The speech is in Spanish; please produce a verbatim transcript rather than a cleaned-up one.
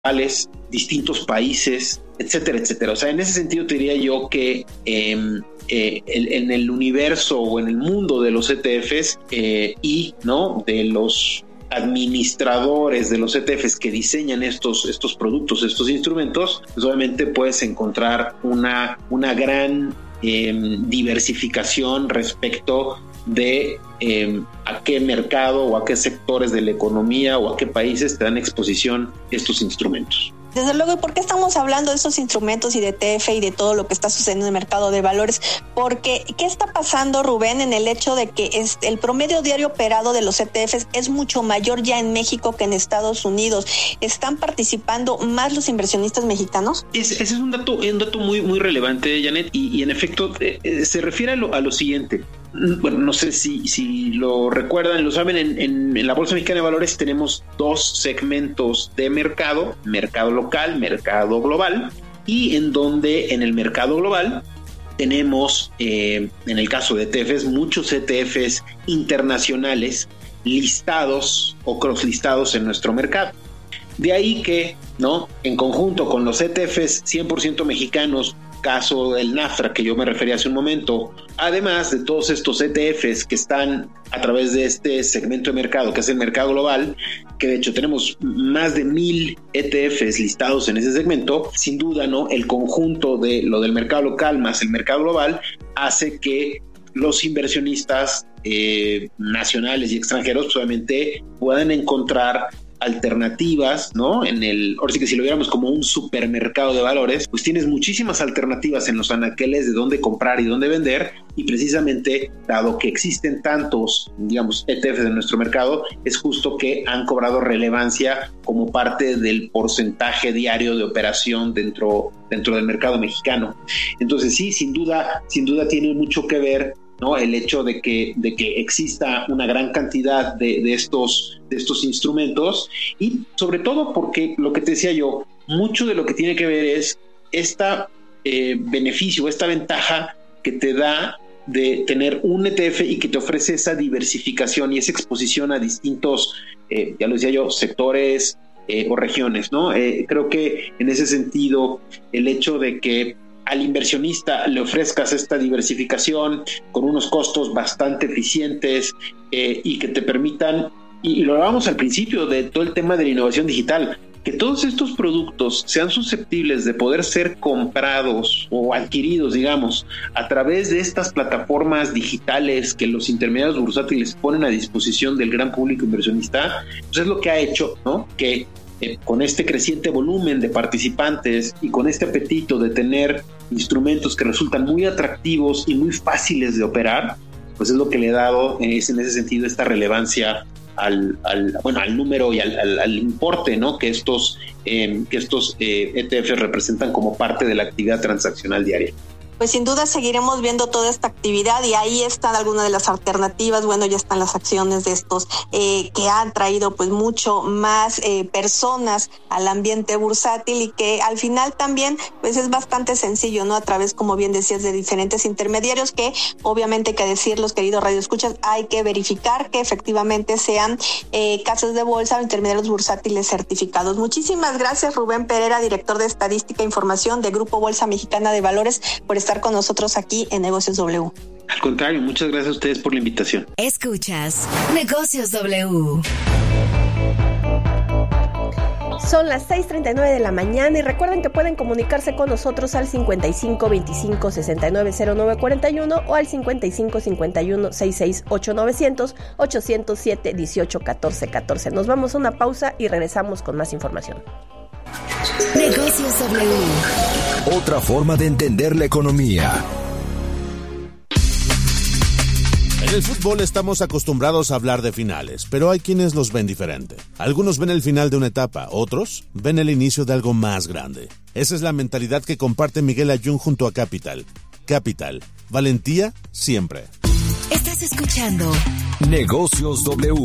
globales, distintos países, etcétera, etcétera. O sea, en ese sentido te diría yo que eh, eh, el, en el universo o en el mundo de los E T Fs eh, y ¿no? de los administradores de los E T Fs que diseñan estos, estos productos, estos instrumentos, pues obviamente puedes encontrar una, una gran eh, diversificación respecto de eh, a qué mercado o a qué sectores de la economía o a qué países te dan exposición estos instrumentos. Desde luego, ¿y por qué estamos hablando de estos instrumentos y de E T F y de todo lo que está sucediendo en el mercado de valores? Porque, ¿qué está pasando, Rubén, en el hecho de que es, el promedio diario operado de los E T Fs es mucho mayor ya en México que en Estados Unidos? ¿Están participando más los inversionistas mexicanos? Es, ese es un dato, un dato muy, muy relevante, Janet, y, y en efecto eh, eh, se refiere a lo, a lo siguiente. Bueno, no sé si, si lo recuerdan, lo saben, en, en, en la Bolsa Mexicana de Valores tenemos dos segmentos de mercado, mercado local, mercado global, y en donde en el mercado global tenemos, eh, en el caso de E T Fs, muchos E T Fs internacionales listados o cross-listados en nuestro mercado. De ahí que, ¿no? En conjunto con los E T Fs cien por ciento mexicanos, caso del NAFTA que yo me refería hace un momento, además de todos estos E T Fs que están a través de este segmento de mercado, que es el mercado global, que de hecho tenemos más de mil E T Fs listados en ese segmento, sin duda, ¿no? El conjunto de lo del mercado local más el mercado global hace que los inversionistas eh, nacionales y extranjeros pues, obviamente puedan encontrar alternativas, ¿no? En el, ahora sí que si lo viéramos como un supermercado de valores, pues tienes muchísimas alternativas en los anaqueles de dónde comprar y dónde vender, y precisamente, dado que existen tantos, digamos, E T Fs en nuestro mercado, es justo que han cobrado relevancia como parte del porcentaje diario de operación dentro, dentro del mercado mexicano. Entonces sí, sin duda, sin duda tiene mucho que ver, ¿no? El hecho de que, de que exista una gran cantidad de, de, estos, de estos instrumentos, y sobre todo porque lo que te decía yo, mucho de lo que tiene que ver es esta eh, beneficio, esta ventaja que te da de tener un E T F y que te ofrece esa diversificación y esa exposición a distintos, eh, ya lo decía yo, sectores eh, o regiones, ¿no? Eh, creo que en ese sentido el hecho de que al inversionista le ofrezcas esta diversificación con unos costos bastante eficientes eh, y que te permitan, y, y lo hablábamos al principio de todo el tema de la innovación digital, que todos estos productos sean susceptibles de poder ser comprados o adquiridos, digamos, a través de estas plataformas digitales que los intermediarios bursátiles ponen a disposición del gran público inversionista, pues es lo que ha hecho, ¿no? Que Eh, con este creciente volumen de participantes y con este apetito de tener instrumentos que resultan muy atractivos y muy fáciles de operar, pues es lo que le ha dado eh, es en ese sentido esta relevancia al, al, bueno, al número y al, al, al importe, ¿no? que estos, eh, que estos eh, E T Fs representan como parte de la actividad transaccional diaria. Pues sin duda seguiremos viendo toda esta actividad, y ahí están algunas de las alternativas. Bueno, ya están las acciones de estos eh, que han traído pues mucho más eh, personas al ambiente bursátil, y que al final también pues es bastante sencillo, ¿no? A través, como bien decías, de diferentes intermediarios que obviamente hay que decirlos, queridos radioescuchas, hay que verificar que efectivamente sean eh, casas de bolsa o intermediarios bursátiles certificados. Muchísimas gracias, Rubén Pereira, director de Estadística e Información de Grupo Bolsa Mexicana de Valores, por estar con nosotros aquí en Negocios W. Al contrario, muchas gracias a ustedes por la invitación. Escuchas Negocios W. Son las seis treinta y nueve de la mañana y recuerden que pueden comunicarse con nosotros al cincuenta y cinco veinticinco sesenta y nueve cero nueve cuarenta y uno o al cincuenta y cinco cincuenta y uno sesenta y seis ocho novecientos ochocientos siete dieciocho catorce catorce. Nos vamos a una pausa y regresamos con más información. Negocios W. Otra forma de entender la economía. En el fútbol estamos acostumbrados a hablar de finales, pero hay quienes los ven diferente. Algunos ven el final de una etapa, otros ven el inicio de algo más grande. Esa es la mentalidad que comparte Miguel Ayun junto a Capital. Capital, valentía siempre. Estás escuchando Negocios W.